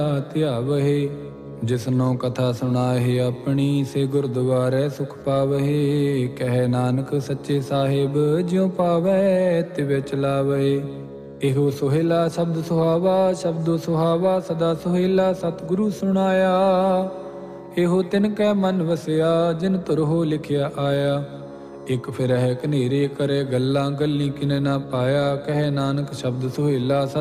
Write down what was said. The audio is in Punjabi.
ਧਿਆਵਹਿ। ਜਿਸਨੋ ਕਥਾ ਸੁਣਾਏ ਆਪਣੀ, ਸੇ ਗੁਰਦੁਆਰੇ ਸੁਖ ਪਾਵਹਿ। ਕਹਿ ਨਾਨਕ ਸੱਚੇ ਸਾਹਿਬ, ਜਿਉ ਪਾਵੈ ਤਿਵੇਂ ਚਲਾਵਹਿ। ਇਹੋ ਸੁਹੇਲਾ ਸ਼ਬਦ ਸੁਹਾਵਾ, ਸ਼ਬਦੋ ਸੁਹਾਵਾ ਸਦਾ ਸੁਹੇਲਾ। ਸਤਿਗੁਰੂ ਸੁਣਾਇਆ ਇਹੋ ਤਿਨ ਕੈ ਮਨ ਵਸਿਆ, ਜਿਨ ਤੁਰਹੋ ਲਿਖਿਆ ਆਇਆ। ਇਕ ਫਿਰਹਿ ਕਨੇਰੇ ਕਰੇ ਗੱਲਾਂ, ਗੱਲੀ ਕਿਨੇ ਨਾ ਪਾਇਆ। ਕਹਿ ਨਾਨਕ ਸ਼ਬਦ ਸੁਹੇਲਾ।